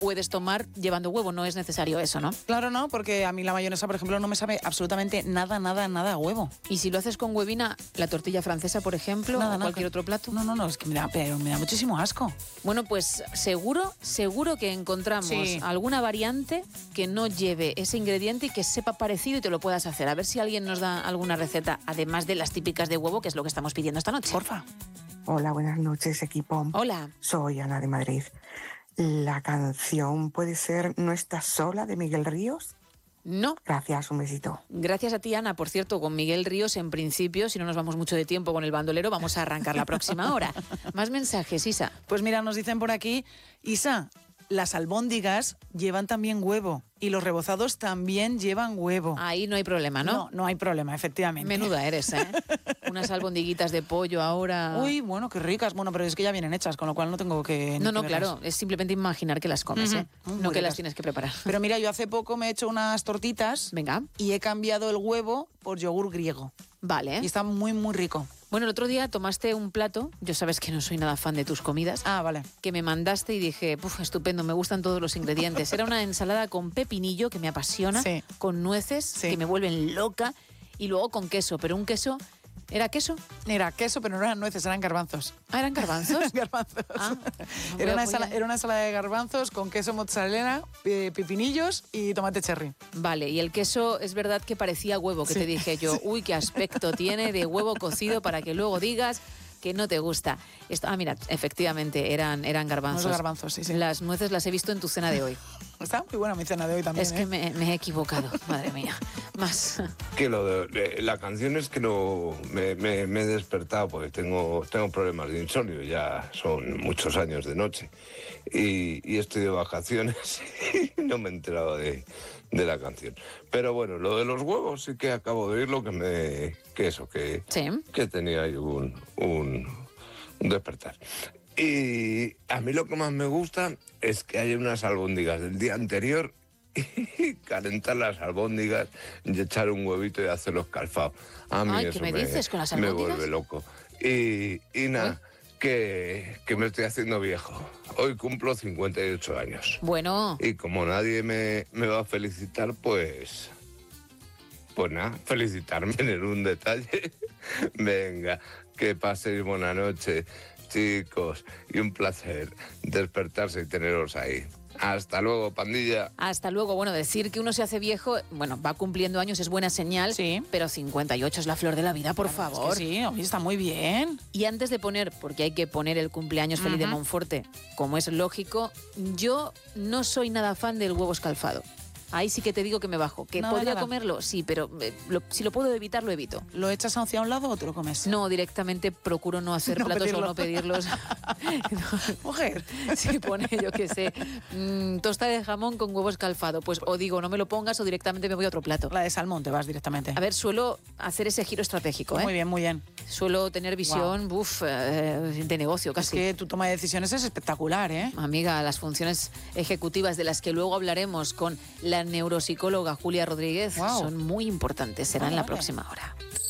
puedes tomar llevando huevo, no es necesario eso, ¿no? Claro, no, porque a mí la mayonesa, por ejemplo, no me sabe absolutamente nada a huevo. Y si lo haces con huevina, la tortilla francesa, por ejemplo, o cualquier otro plato. No, es que me da muchísimo asco. Bueno, pues seguro que encontramos alguna variante que no lleve ese ingrediente y que sepa parecido y te lo puedas hacer. A ver si alguien nos da alguna receta, además de las típicas de huevo, que es lo que estamos pidiendo esta noche. Porfa. Hola, buenas noches, equipo. Hola. Soy Ana de Madrid. ¿La canción puede ser No estás sola de Miguel Ríos? No. Gracias, un besito. Gracias a ti, Ana. Por cierto, con Miguel Ríos, en principio, si no nos vamos mucho de tiempo con el bandolero, vamos a arrancar la próxima hora. Más mensajes, Isa. Pues mira, nos dicen por aquí, Isa, las albóndigas llevan también huevo y los rebozados también llevan huevo. Ahí no hay problema, ¿no? No hay problema, efectivamente. Menuda eres, ¿eh? Unas albondiguitas de pollo ahora. Uy, bueno, qué ricas. Bueno, pero es que ya vienen hechas, con lo cual no tengo que... No, claro, es simplemente imaginar que las comes, ¿eh? No que ricas. las tienes que preparar. Pero mira, yo hace poco me he hecho unas tortitas. Venga. Y he cambiado el huevo por yogur griego. Vale. Y está muy, muy rico. Bueno, el otro día tomaste un plato, yo sabes que no soy nada fan de tus comidas. Ah, vale. Que me mandaste y dije, estupendo, me gustan todos los ingredientes. Era una ensalada con pepinillo, que me apasiona, con nueces, que me vuelven loca, y luego con queso, pero un queso... ¿Era queso? Era queso, pero no eran nueces, eran garbanzos. Ah, ¿eran garbanzos? Garbanzos. Ah, era una ensalada de garbanzos con queso mozzarella, pepinillos y tomate cherry. Vale, y el queso es verdad que parecía huevo, que te dije yo, uy, qué aspecto tiene de huevo cocido para que luego digas que no te gusta. Mira, efectivamente, eran garbanzos. Unos garbanzos, sí. Las nueces las he visto en tu cena de hoy. Está muy buena mi cena de hoy también. Es que me he equivocado, madre mía. Más. Que la canción es que no me he despertado porque tengo problemas de insomnio, ya son muchos años de noche y estoy de vacaciones y no me he enterado de la canción. Pero bueno, lo de los huevos sí que acabo de oírlo, que tenía ahí un despertar. Y a mí lo que más me gusta es que hay unas albóndigas del día anterior y calentar las albóndigas y echar un huevito y hacerlo escalfado. A mí eso ¿qué me dices con las albóndigas? Me vuelve loco. Y nada, que me estoy haciendo viejo. Hoy cumplo 58 años. Bueno. Y como nadie me va a felicitar, pues nada, felicitarme en un detalle. Venga, que paséis buena noche, chicos, y un placer despertarse y teneros ahí. Hasta luego, pandilla. Hasta luego. Bueno, decir que uno se hace viejo, va cumpliendo años, es buena señal, pero 58 es la flor de la vida, por favor. Es que sí, hoy está muy bien. Y antes de poner, porque hay que poner el cumpleaños feliz de Monforte, como es lógico, yo no soy nada fan del huevo escalfado. Ahí sí que te digo que me bajo. ¿Que podría comerlo? Sí, pero si lo puedo evitar, lo evito. ¿Lo echas hacia un lado o te lo comes? No, directamente procuro no hacer platos o no pedirlos. Mujer. Si pone, yo qué sé, tosta de jamón con huevo escalfado, pues o digo, no me lo pongas o directamente me voy a otro plato. La de salmón te vas directamente. A ver, suelo hacer ese giro estratégico, ¿eh? Muy bien, muy bien. Suelo tener visión, de negocio casi. Es que tu toma de decisiones es espectacular, ¿eh? Amiga, las funciones ejecutivas de las que luego hablaremos con la neuropsicóloga Julia Rodríguez son muy importantes. Será en la próxima hora.